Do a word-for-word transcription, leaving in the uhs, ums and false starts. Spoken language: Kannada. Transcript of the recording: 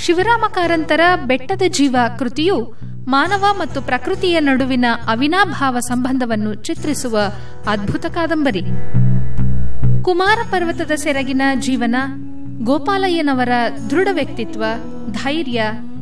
ಶಿವರಾಮ ಕಾರಂತರ ಬೆಟ್ಟದ ಜೀವ ಕೃತಿಯು ಮಾನವ ಮತ್ತು ಪ್ರಕೃತಿಯ ನಡುವಿನ ಅವಿನಾಭಾವ ಸಂಬಂಧವನ್ನು ಚಿತ್ರಿಸುವ ಅದ್ಭುತ ಕಾದಂಬರಿ. ಕುಮಾರ ಪರ್ವತದ ಸೆರಗಿನ ಜೀವನ, ಗೋಪಾಲಯ್ಯನವರ ದೃಢ ವ್ಯಕ್ತಿತ್ವ, ಧೈರ್ಯ